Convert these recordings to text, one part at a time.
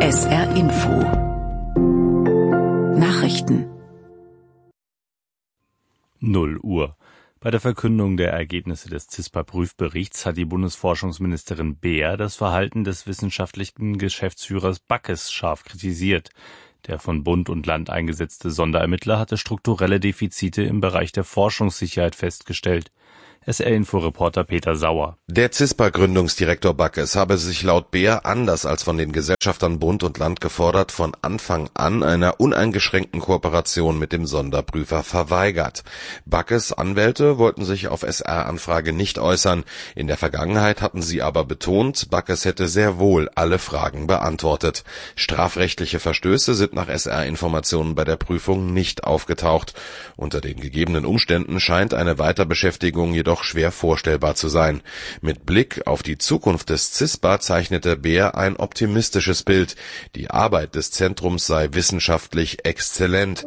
SR Info Nachrichten 0 Uhr. Bei der Verkündung der Ergebnisse des CISPA-Prüfberichts hat die Bundesforschungsministerin Beer das Verhalten des wissenschaftlichen Geschäftsführers Backes scharf kritisiert. Der von Bund und Land eingesetzte Sonderermittler hatte strukturelle Defizite im Bereich der Forschungssicherheit festgestellt. SR-Info-Reporter Peter Sauer. Der CISPA-Gründungsdirektor Backes habe sich laut Beer, anders als von den Gesellschaftern Bund und Land gefordert, von Anfang an einer uneingeschränkten Kooperation mit dem Sonderprüfer verweigert. Backes Anwälte wollten sich auf SR-Anfrage nicht äußern. In der Vergangenheit hatten sie aber betont, Backes hätte sehr wohl alle Fragen beantwortet. Strafrechtliche Verstöße sind nach SR-Informationen bei der Prüfung nicht aufgetaucht. Unter den gegebenen Umständen scheint eine Weiterbeschäftigung jedoch schwer vorstellbar zu sein. Mit Blick auf die Zukunft des CISPA zeichnete Beer ein optimistisches Bild. Die Arbeit des Zentrums sei wissenschaftlich exzellent.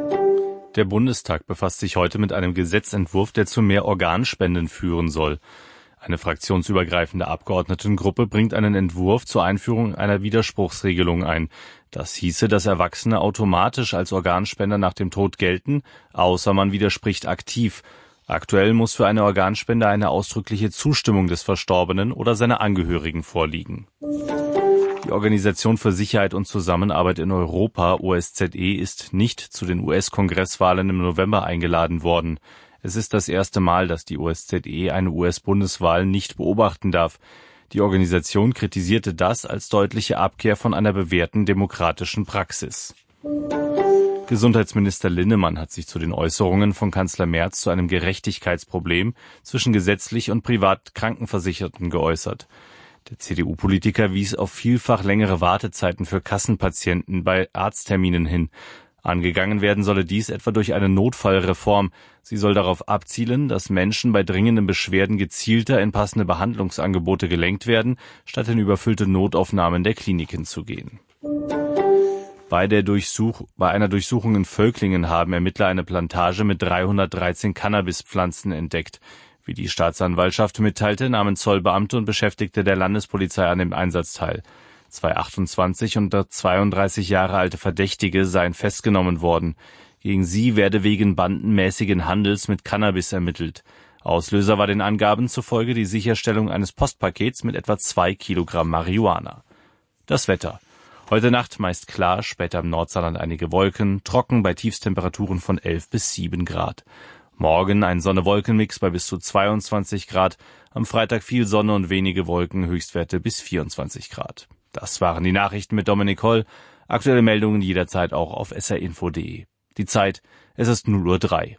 Der Bundestag befasst sich heute mit einem Gesetzentwurf, der zu mehr Organspenden führen soll. Eine fraktionsübergreifende Abgeordnetengruppe bringt einen Entwurf zur Einführung einer Widerspruchsregelung ein. Das hieße, dass Erwachsene automatisch als Organspender nach dem Tod gelten, außer man widerspricht aktiv. Aktuell muss für eine Organspende eine ausdrückliche Zustimmung des Verstorbenen oder seiner Angehörigen vorliegen. Die Organisation für Sicherheit und Zusammenarbeit in Europa, OSZE, ist nicht zu den US-Kongresswahlen im November eingeladen worden. Es ist das erste Mal, dass die OSZE eine US-Bundeswahl nicht beobachten darf. Die Organisation kritisierte das als deutliche Abkehr von einer bewährten demokratischen Praxis. Gesundheitsminister Linnemann hat sich zu den Äußerungen von Kanzler Merz zu einem Gerechtigkeitsproblem zwischen gesetzlich und privat Krankenversicherten geäußert. Der CDU-Politiker wies auf vielfach längere Wartezeiten für Kassenpatienten bei Arztterminen hin. Angegangen werden solle dies etwa durch eine Notfallreform. Sie soll darauf abzielen, dass Menschen bei dringenden Beschwerden gezielter in passende Behandlungsangebote gelenkt werden, statt in überfüllte Notaufnahmen der Kliniken zu gehen. Bei einer Durchsuchung in Völklingen haben Ermittler eine Plantage mit 313 Cannabispflanzen entdeckt. Wie die Staatsanwaltschaft mitteilte, nahmen Zollbeamte und Beschäftigte der Landespolizei an dem Einsatz teil. 2 28 und 32 Jahre alte Verdächtige seien festgenommen worden. Gegen sie werde wegen bandenmäßigen Handels mit Cannabis ermittelt. Auslöser war den Angaben zufolge die Sicherstellung eines Postpakets mit etwa 2 Kilogramm Marihuana. Das Wetter. Heute Nacht meist klar, später im Nordsaarland einige Wolken, trocken bei Tiefstemperaturen von 11 bis 7 Grad. Morgen ein Sonne-Wolken-Mix bei bis zu 22 Grad, am Freitag viel Sonne und wenige Wolken, Höchstwerte bis 24 Grad. Das waren die Nachrichten mit Dominik Holl. Aktuelle Meldungen jederzeit auch auf srinfo.de. Die Zeit, es ist 0:03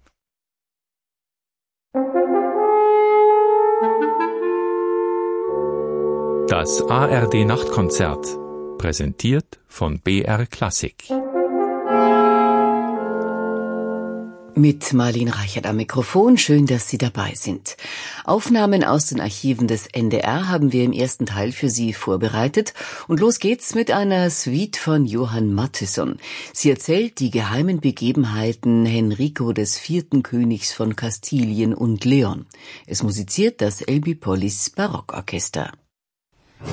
Uhr. Das ARD-Nachtkonzert. Präsentiert von BR Klassik. Mit Marlene Reichert am Mikrofon. Schön, dass Sie dabei sind. Aufnahmen aus den Archiven des NDR haben wir im ersten Teil für Sie vorbereitet. Und los geht's mit einer Suite von Johann Mattheson. Sie erzählt die geheimen Begebenheiten Henrico IV. Königs von Kastilien und Leon. Es musiziert das Elbí Polis Barockorchester.